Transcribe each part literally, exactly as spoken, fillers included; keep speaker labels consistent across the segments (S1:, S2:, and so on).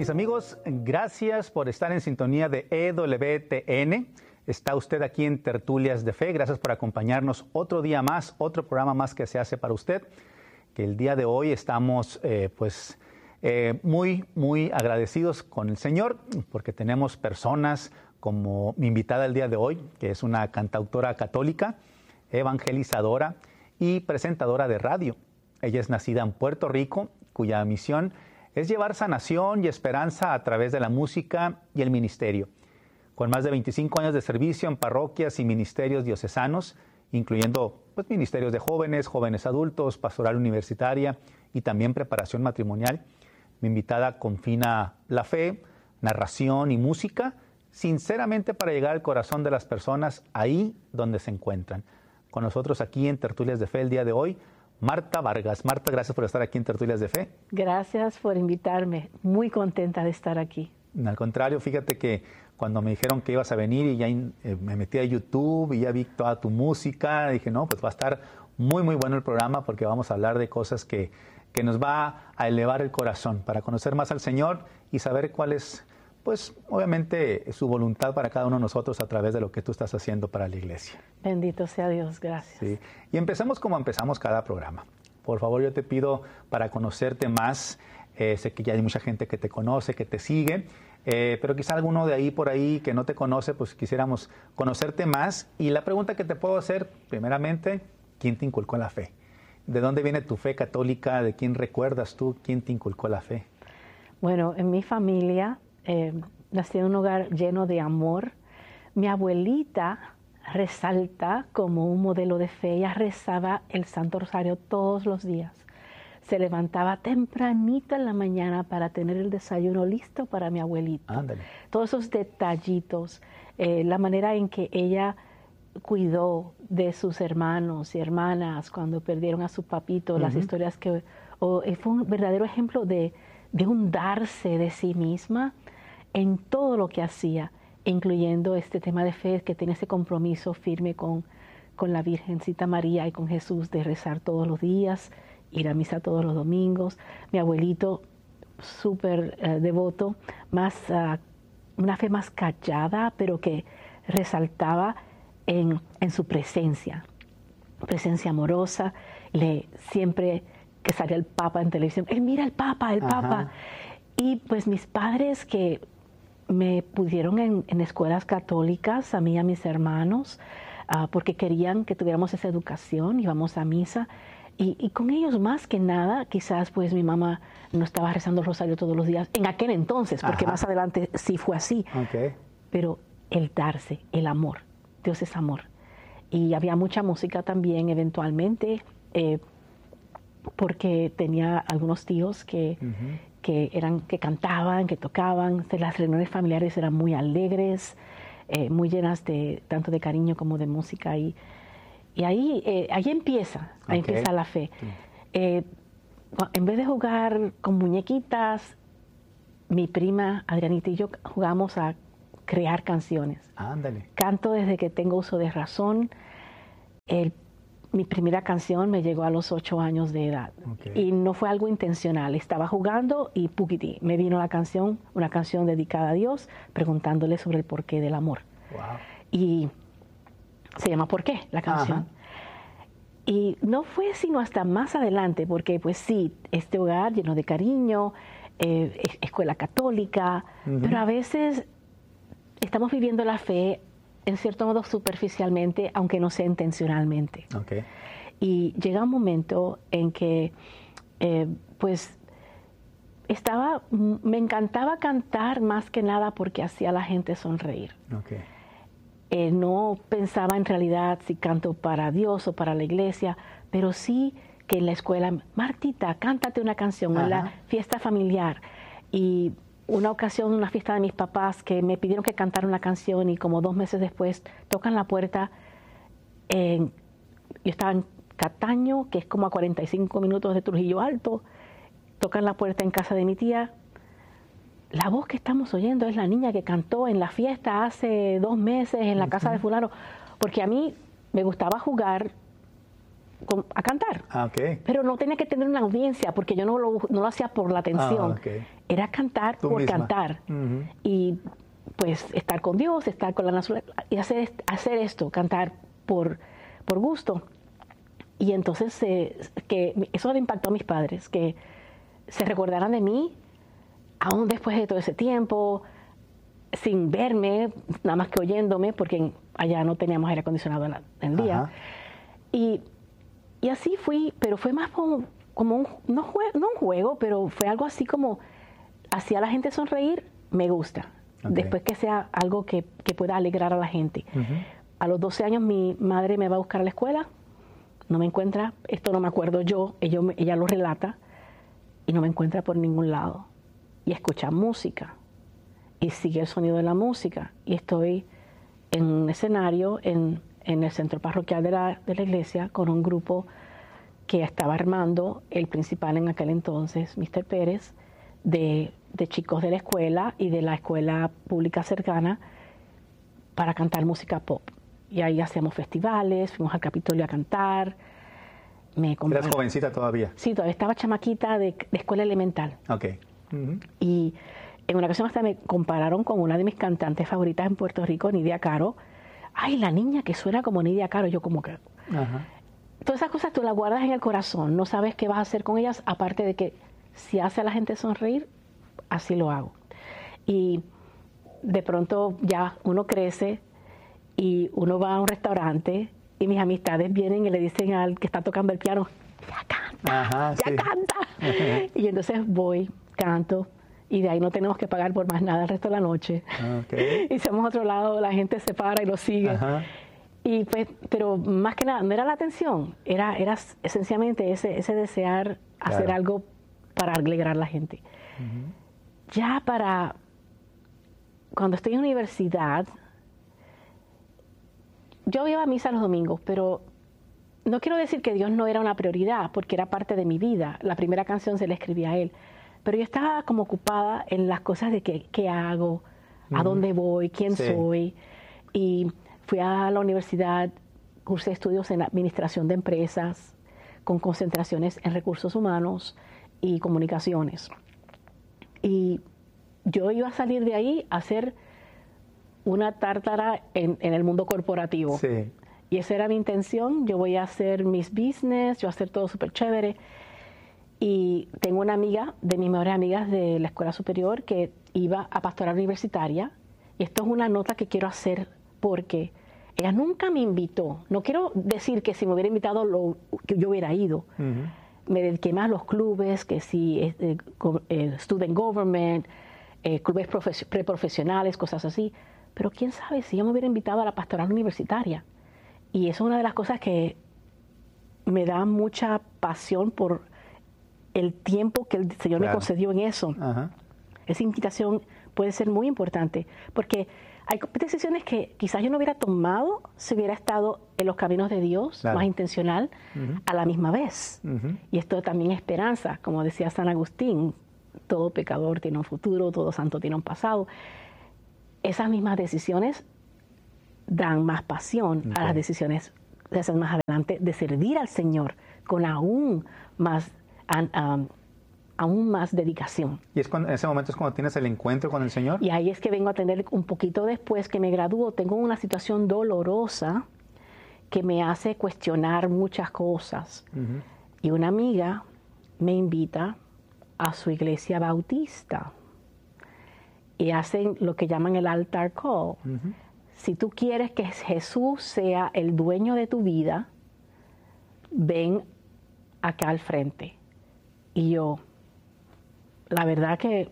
S1: Mis amigos, gracias por estar en sintonía de E W T N. Está usted aquí en Tertulias de Fe. Gracias por acompañarnos otro día más, otro programa más que se hace para usted. Que el día de hoy estamos eh, pues eh, muy, muy agradecidos con el Señor porque tenemos personas como mi invitada el día de hoy, que es una cantautora católica, evangelizadora y presentadora de radio. Ella es nacida en Puerto Rico, cuya misión es llevar sanación y esperanza a través de la música y el ministerio. Con más de veinticinco años de servicio en parroquias y ministerios diocesanos, incluyendo pues, ministerios de jóvenes, jóvenes adultos, pastoral universitaria y también preparación matrimonial, mi invitada confina la fe, narración y música, sinceramente para llegar al corazón de las personas ahí donde se encuentran. Con nosotros aquí en Tertulias de Fe el día de hoy, Marta Vargas. Marta, gracias por estar aquí en Tertulias de Fe.
S2: Gracias por invitarme. Muy contenta de estar aquí.
S1: Al contrario, fíjate que cuando me dijeron que ibas a venir y ya eh, me metí a YouTube y ya vi toda tu música, dije, no, pues va a estar muy, muy bueno el programa porque vamos a hablar de cosas que, que nos va a elevar el corazón para conocer más al Señor y saber cuál es, pues, obviamente, su voluntad para cada uno de nosotros a través de lo que tú estás haciendo para la iglesia.
S2: Bendito sea Dios, gracias.
S1: Sí. Y empecemos como empezamos cada programa. Por favor, yo te pido para conocerte más, eh, sé que ya hay mucha gente que te conoce, que te sigue, eh, pero quizá alguno de ahí por ahí que no te conoce, pues quisiéramos conocerte más. Y la pregunta que te puedo hacer, primeramente, ¿quién te inculcó la fe? ¿De dónde viene tu fe católica? ¿De quién recuerdas tú? ¿Quién te inculcó la fe?
S2: Bueno, en mi familia, eh, nací en un hogar lleno de amor. Mi abuelita resalta como un modelo de fe. Ella rezaba el Santo Rosario todos los días. Se levantaba tempranito en la mañana para tener el desayuno listo para mi abuelito.
S1: Ándale.
S2: Todos esos detallitos, eh, la manera en que ella cuidó de sus hermanos y hermanas cuando perdieron a su papito, uh-huh. las historias que... Oh, fue un verdadero ejemplo de, de un darse de sí misma en todo lo que hacía, incluyendo este tema de fe, que tiene ese compromiso firme con, con la Virgencita María y con Jesús de rezar todos los días, ir a misa todos los domingos. Mi abuelito, súper uh, devoto, más, uh, una fe más callada, pero que resaltaba en, en su presencia, presencia amorosa. Le, siempre que salía el Papa en televisión, él mira el Papa, el Ajá. Papa. Y pues mis padres que me pudieron en, en escuelas católicas, a mí y a mis hermanos, uh, porque querían que tuviéramos esa educación, íbamos a misa. Y, y con ellos más que nada, quizás pues mi mamá no estaba rezando el rosario todos los días, en aquel entonces, porque Ajá. más adelante sí fue así.
S1: Okay.
S2: Pero el darse, el amor, Dios es amor. Y había mucha música también eventualmente, eh, porque tenía algunos tíos que... Uh-huh. que eran que cantaban, que tocaban. Las reuniones familiares eran muy alegres, eh, muy llenas de tanto de cariño como de música. Y, y ahí, eh, ahí empieza, ahí okay. empieza la fe. Sí. Eh, en vez de jugar con muñequitas, mi prima Adrianita y yo jugamos a crear canciones.
S1: Ándale.
S2: Canto desde que tengo uso de razón. El Mi primera canción me llegó a los ocho años de edad okay. y no fue algo intencional. Estaba jugando y puquití, me vino la canción, una canción dedicada a Dios, preguntándole sobre el porqué del amor.
S1: Wow.
S2: Y se llama ¿Por qué? La canción. Ajá. Y no fue sino hasta más adelante, porque pues sí, este hogar lleno de cariño, eh, escuela católica, uh-huh. pero a veces estamos viviendo la fe en cierto modo superficialmente, aunque no sea intencionalmente.
S1: Okay.
S2: Y llega un momento en que, eh, pues, estaba, me encantaba cantar más que nada porque hacía a la gente sonreír.
S1: Okay.
S2: Eh, no pensaba en realidad si canto para Dios o para la iglesia, pero sí que en la escuela, Martita, cántate una canción, Ajá. en la fiesta familiar. Y una ocasión, una fiesta de mis papás, que me pidieron que cantara una canción y como dos meses después tocan la puerta. En, yo estaba en Cataño, que es como a cuarenta y cinco minutos de Trujillo Alto. Tocan la puerta en casa de mi tía. La voz que estamos oyendo es la niña que cantó en la fiesta hace dos meses en la uh-huh. casa de fulano. Porque a mí me gustaba jugar con, a cantar.
S1: Ah, okay.
S2: Pero no tenía que tener una audiencia porque yo no lo, no lo hacía por la atención.
S1: Ah, okay.
S2: era cantar
S1: Tú
S2: por
S1: misma.
S2: cantar.
S1: Uh-huh.
S2: Y pues estar con Dios, estar con la naturaleza, y hacer, hacer esto, cantar por, por gusto. Y entonces eh, que eso le impactó a mis padres, que se recordaran de mí, aún después de todo ese tiempo, sin verme, nada más que oyéndome, porque allá no teníamos aire acondicionado en, la, en el día. Y, y así fui, pero fue más como, como un, no, jue, no un juego, pero fue algo así como, hacía a la gente sonreír, me gusta. Okay. Después que sea algo que, que pueda alegrar a la gente. Uh-huh. A los doce años mi madre me va a buscar a la escuela, no me encuentra, esto no me acuerdo yo, ella, ella lo relata, y no me encuentra por ningún lado. Y escucha música, y sigue el sonido de la música, y estoy en un escenario en, en el centro parroquial de la, de la iglesia con un grupo que estaba armando el principal en aquel entonces, mister Pérez, de, de chicos de la escuela y de la escuela pública cercana para cantar música pop. Y ahí hacíamos festivales, fuimos al Capitolio a cantar. Me compré...
S1: ¿Eras jovencita todavía?
S2: Sí, todavía estaba chamaquita de, de escuela elemental.
S1: Ok. Uh-huh.
S2: Y en una ocasión hasta me compararon con una de mis cantantes favoritas en Puerto Rico, Nidia Caro. Ay, la niña que suena como Nidia Caro. Yo como que... Uh-huh. Todas esas cosas tú las guardas en el corazón. No sabes qué vas a hacer con ellas, aparte de que si hace a la gente sonreír, así lo hago. Y de pronto ya uno crece y uno va a un restaurante y mis amistades vienen y le dicen al que está tocando el piano, ya canta, Ajá, ya sí. canta. Uh-huh. Y entonces voy, canto, y de ahí no tenemos que pagar por más nada el resto de la noche. Okay. Y si vamos a otro lado, la gente se para y lo sigue. Uh-huh. Y pues, pero más que nada, no era la atención, era, era esencialmente ese, ese desear claro. hacer algo para alegrar a la gente. Uh-huh. Ya para, cuando estoy en universidad, yo iba a misa los domingos, pero no quiero decir que Dios no era una prioridad, porque era parte de mi vida. La primera canción se la escribí a Él. Pero yo estaba como ocupada en las cosas de qué, qué hago, uh-huh. a dónde voy, quién sí. soy. Y fui a la universidad, cursé estudios en administración de empresas, con concentraciones en recursos humanos y comunicaciones. Y yo iba a salir de ahí a hacer una tártara en, en el mundo corporativo.
S1: Sí.
S2: Y esa era mi intención. Yo voy a hacer mis business, yo voy a hacer todo súper chévere. Y tengo una amiga, de mis mejores amigas de la escuela superior, que iba a pastoral universitaria. Y esto es una nota que quiero hacer porque ella nunca me invitó. No quiero decir que si me hubiera invitado, lo, que yo hubiera ido. Uh-huh. Me dediqué más a los clubes, que si eh, eh, student government, eh, clubes profe- preprofesionales, cosas así. Pero quién sabe si yo me hubiera invitado a la pastoral universitaria. Y eso es una de las cosas que me da mucha pasión por el tiempo que el Señor claro. me concedió en eso. Uh-huh. Esa invitación puede ser muy importante, porque hay decisiones que quizás yo no hubiera tomado si hubiera estado en los caminos de Dios, claro. más intencional, uh-huh. a la misma vez. Uh-huh. Y esto también es esperanza, como decía San Agustín, todo pecador tiene un futuro, todo santo tiene un pasado. Esas mismas decisiones dan más pasión okay. a las decisiones de hacer más adelante, de servir al Señor con aún más, um, aún más dedicación.
S1: ¿Y es cuando, en ese momento es cuando tienes el encuentro con el Señor?
S2: Y ahí es que vengo a tener un poquito después que me gradúo, tengo una situación dolorosa que me hace cuestionar muchas cosas. Uh-huh. Y una amiga me invita a su iglesia bautista. Y hacen lo que llaman el altar call. Uh-huh. Si tú quieres que Jesús sea el dueño de tu vida, ven acá al frente. Y yo, la verdad que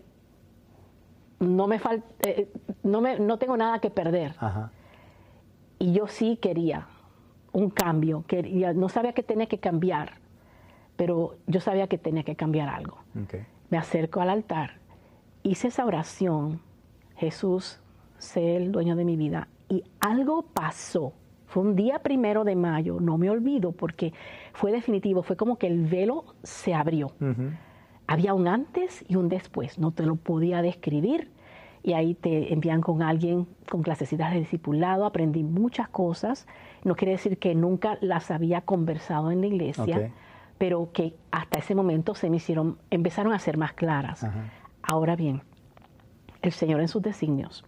S2: no me falta, eh, no me, no tengo nada que perder. Uh-huh. Y yo sí quería un cambio, quería, no sabía que tenía que cambiar, pero yo sabía que tenía que cambiar algo. Okay. Me acerco al altar. Hice esa oración, Jesús, sé el dueño de mi vida, y algo pasó. Fue un día primero de mayo, no me olvido, porque fue definitivo, fue como que el velo se abrió. Uh-huh. Había un antes y un después, no te lo podía describir, y ahí te envían con alguien con clasecitas de discipulado, aprendí muchas cosas, no quiere decir que nunca las había conversado en la iglesia, okay. pero que hasta ese momento se me hicieron, empezaron a ser más claras. Uh-huh. Ahora bien, el Señor en sus designios,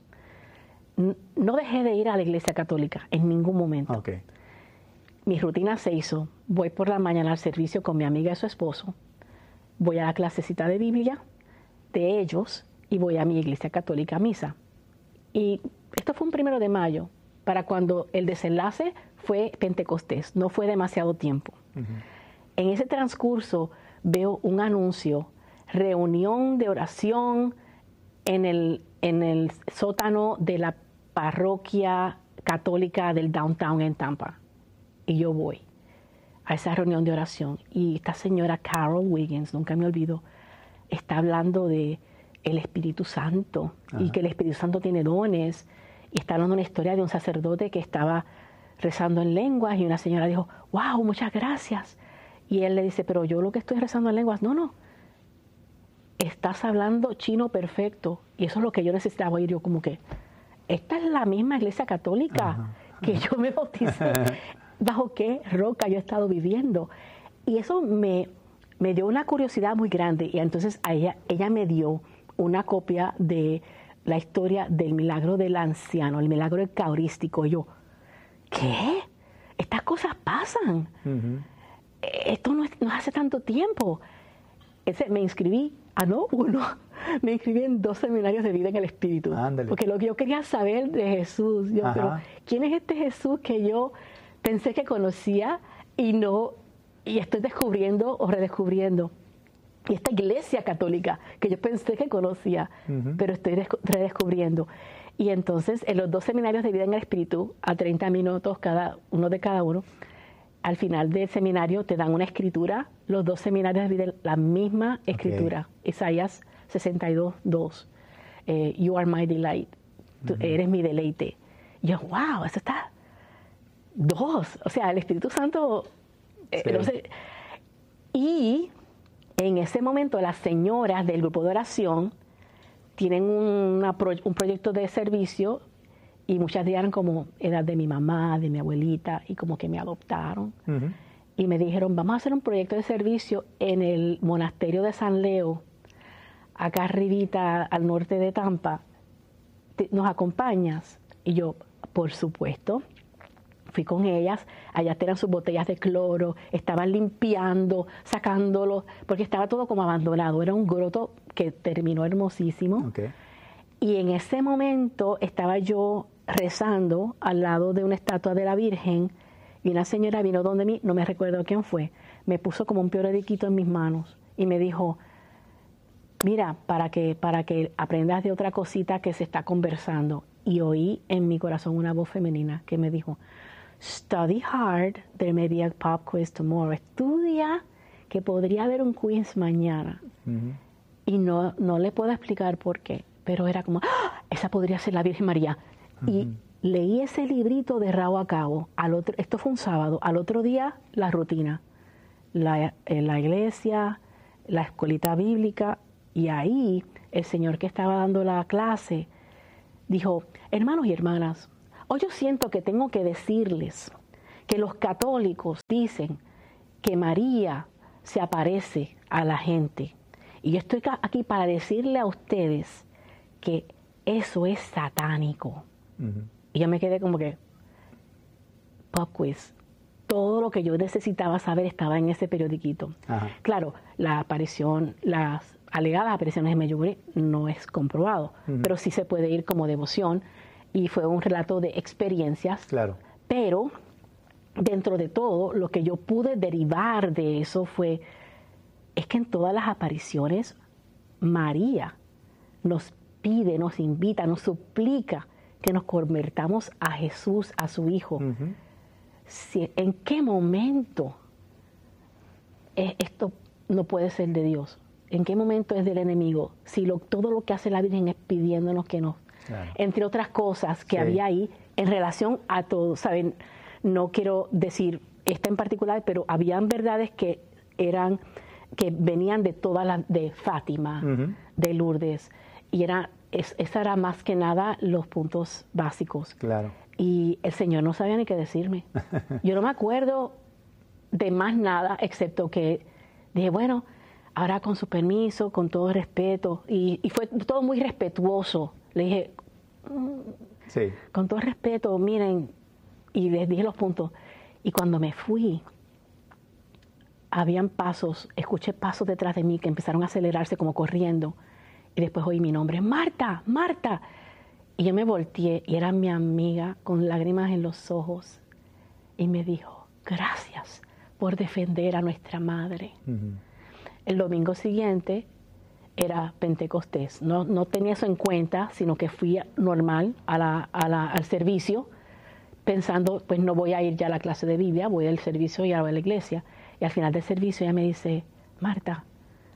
S2: no dejé de ir a la iglesia católica en ningún momento.
S1: Okay.
S2: Mi rutina se hizo, voy por la mañana al servicio con mi amiga y su esposo, voy a la clasecita de Biblia de ellos y voy a mi iglesia católica a misa. Y esto fue un primero de mayo, para cuando el desenlace fue Pentecostés, no fue demasiado tiempo. Uh-huh. En ese transcurso veo un anuncio, reunión de oración en el, en el sótano de la parroquia católica del downtown en Tampa. Y yo voy a esa reunión de oración. Y esta señora Carol Wiggins, nunca me olvido, está hablando de el Espíritu Santo. Ajá. Y que el Espíritu Santo tiene dones. Y está hablando una historia de un sacerdote que estaba rezando en lenguas y una señora dijo, wow, muchas gracias. Y él le dice, pero yo lo que estoy rezando en lenguas, no, no. Estás hablando chino perfecto. Y eso es lo que yo necesitaba oír. Yo como que, esta es la misma iglesia católica Ajá. que yo me bauticé. ¿Bajo qué roca yo he estado viviendo? Y eso me, me dio una curiosidad muy grande. Y entonces a ella, ella me dio una copia de la historia del milagro del anciano, el milagro eucarístico. Y yo, ¿qué? Estas cosas pasan. Uh-huh. Esto no, es, no hace tanto tiempo. Ese, me inscribí, ah, no, uno, me inscribí en dos seminarios de vida en el Espíritu. Ándale. Porque lo que yo quería saber de Jesús, yo, pero ¿quién es este Jesús que yo pensé que conocía y no, y estoy descubriendo o redescubriendo? Y esta iglesia católica que yo pensé que conocía, uh-huh. pero estoy redescubriendo. Y entonces, en los dos seminarios de vida en el Espíritu, a treinta minutos cada uno de cada uno, al final del seminario te dan una escritura, los dos seminarios de vida, la misma escritura, okay. Isaías sesenta y dos, dos, eh, You are my delight, tú uh-huh. eres mi deleite. Y yo, wow, eso está... Dos, o sea, el Espíritu Santo, eh, sí. no sé. Y en ese momento las señoras del grupo de oración tienen una pro, un proyecto de servicio y muchas de ellas eran como edad de mi mamá, de mi abuelita y como que me adoptaron. Uh-huh. Y me dijeron, vamos a hacer un proyecto de servicio en el monasterio de San Leo, acá arribita al norte de Tampa. ¿Nos acompañas? Y yo, por supuesto. Fui con ellas, allá tenían sus botellas de cloro, estaban limpiando, sacándolo, porque estaba todo como abandonado. Era un groto que terminó hermosísimo. Okay. Y en ese momento estaba yo rezando al lado de una estatua de la Virgen y una señora vino donde mí, no me recuerdo quién fue, me puso como un periodiquito en mis manos y me dijo, mira, para que, para que aprendas de otra cosita que se está conversando. Y oí en mi corazón una voz femenina que me dijo, study hard, there may be a pop quiz tomorrow. Estudia, que podría haber un quiz mañana. Uh-huh. Y no, no le puedo explicar por qué, pero era como, ¡ah! Esa podría ser la Virgen María. Uh-huh. Y leí ese librito de rabo a cabo. Al otro, esto fue un sábado. Al otro día, la rutina. La, eh, la iglesia, la escuelita bíblica. Y ahí, el señor que estaba dando la clase dijo, hermanos y hermanas, hoy yo siento que tengo que decirles que los católicos dicen que María se aparece a la gente. Y yo estoy aquí para decirle a ustedes que eso es satánico. Uh-huh. Y yo me quedé como que, pop quiz. Todo lo que yo necesitaba saber estaba en ese periodiquito. Uh-huh. Claro, la aparición, las alegadas apariciones de Medjugorje no es comprobado, uh-huh. pero sí se puede ir como devoción. Y fue un relato de experiencias. Claro. Pero dentro de todo, lo que yo pude derivar de eso fue, es que en todas las apariciones, María nos pide, nos invita, nos suplica que nos convertamos a Jesús, a su Hijo. Uh-huh. Si, ¿en qué momento es, esto no puede ser de Dios? ¿En qué momento es del enemigo? Si lo, todo lo que hace la Virgen es pidiéndonos que nos... Claro. Entre otras cosas que sí. había ahí en relación a todo, ¿saben? No quiero decir esta en particular, pero habían verdades que eran, que venían de todas las, de Fátima, uh-huh. de Lourdes, y era, es, esa era más que nada los puntos básicos. Claro. Y el Señor no sabía ni qué decirme. Yo no me acuerdo de más nada, excepto que dije, bueno, ahora con su permiso, con todo respeto, y, y fue todo muy respetuoso. Le dije, mm,
S1: sí.
S2: con todo respeto, miren, y les dije los puntos. Y cuando me fui, habían pasos, escuché pasos detrás de mí que empezaron a acelerarse como corriendo, y después oí mi nombre, Marta, Marta. Y yo me volteé y era mi amiga con lágrimas en los ojos, y me dijo, gracias por defender a nuestra madre. Uh-huh. El domingo siguiente era Pentecostés. No, no tenía eso en cuenta, sino que fui normal a la, a la, al servicio, pensando, pues no voy a ir ya a la clase de Biblia, voy al servicio y a la iglesia. Y al final del servicio ella me dice, Marta,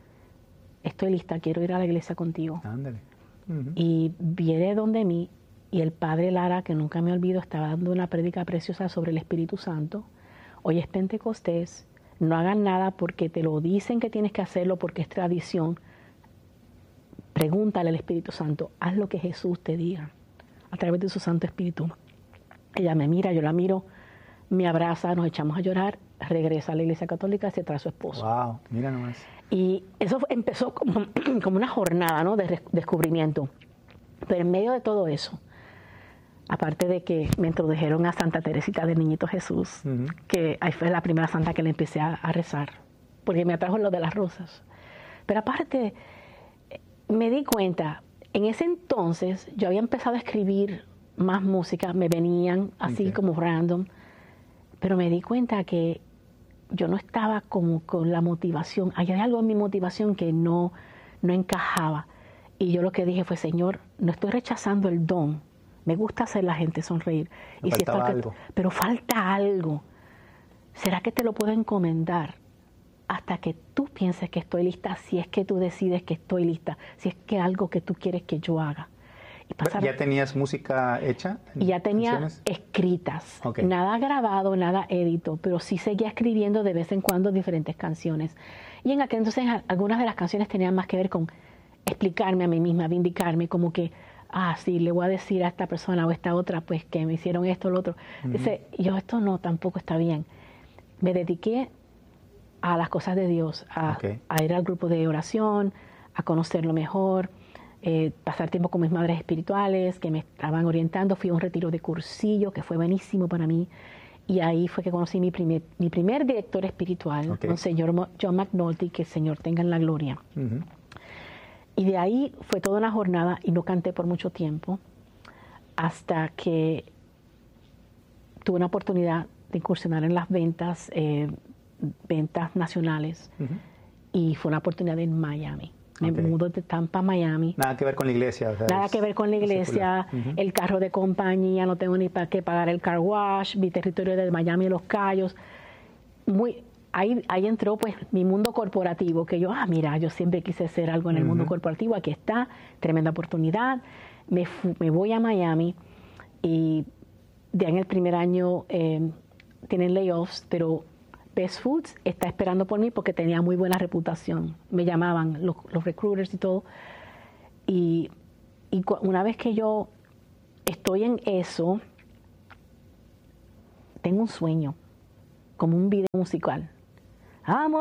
S2: estoy lista, quiero ir a la iglesia contigo.
S1: Ándale. Uh-huh.
S2: Y viene donde mí, y el padre Lara, que nunca me olvido, estaba dando una prédica preciosa sobre el Espíritu Santo. Hoy es Pentecostés, no hagan nada porque te lo dicen que tienes que hacerlo porque es tradición. Pregúntale al Espíritu Santo, haz lo que Jesús te diga a través de su Santo Espíritu. Ella me mira, yo la miro, me abraza, nos echamos a llorar, regresa a la Iglesia Católica, se trae a su esposo.
S1: Wow, mira nomás.
S2: Y eso empezó como, como una jornada, ¿no?, de descubrimiento. Pero en medio de todo eso, aparte de que me introdujeron a Santa Teresita del Niñito Jesús, uh-huh. que ahí fue la primera santa que le empecé a, a rezar, porque me atrajo lo de las rosas. Pero aparte, me di cuenta, en ese entonces yo había empezado a escribir más música, me venían así okay. como random, pero me di cuenta que yo no estaba como con la motivación, había algo en mi motivación que no, no encajaba. Y yo lo que dije fue, Señor, no estoy rechazando el don, me gusta hacer la gente sonreír.
S1: Me
S2: y si
S1: faltaba
S2: que,
S1: algo.
S2: Pero falta algo. ¿Será que te lo puedo encomendar hasta que tú pienses que estoy lista, si es que tú decides que estoy lista, si es que algo que tú quieres que yo haga?
S1: Y pasar, ¿ya tenías música hecha?
S2: Y ya tenía canciones? escritas. Okay. Nada grabado, nada edito, pero sí seguía escribiendo de vez en cuando diferentes canciones. Y en aquel entonces algunas de las canciones tenían más que ver con explicarme a mí misma, vindicarme, como que, ah, sí, le voy a decir a esta persona o a esta otra, pues que me hicieron esto o lo otro. Uh-huh. Dice, yo, esto no, tampoco está bien. Me dediqué a las cosas de Dios, a, okay. a ir al grupo de oración, a conocerlo mejor, eh, pasar tiempo con mis madres espirituales que me estaban orientando. Fui a un retiro de cursillo que fue buenísimo para mí, y ahí fue que conocí mi primer, mi primer director espiritual, okay. un señor John McNulty, que el Señor tenga en la gloria. Uh-huh. Y de ahí fue toda una jornada y no canté por mucho tiempo hasta que tuve una oportunidad de incursionar en las ventas, eh, ventas nacionales, uh-huh. y fue una oportunidad en Miami. Me okay. mudo de Tampa a Miami.
S1: Nada que ver con la iglesia. O sea,
S2: Nada que ver con la iglesia, uh-huh. el carro de compañía, no tengo ni para qué pagar el car wash, mi territorio de Miami y Los Cayos. Muy... Ahí, ahí entró pues mi mundo corporativo, que yo, ah, mira, yo siempre quise hacer algo en el uh-huh. mundo corporativo, aquí está, tremenda oportunidad. Me, fu- me voy a Miami y ya en el primer año eh, tienen layoffs, pero Best Foods está esperando por mí porque tenía muy buena reputación. Me llamaban los, los recruiters y todo. Y, y cu- una vez que yo estoy en eso, tengo un sueño, como un video musical. Amo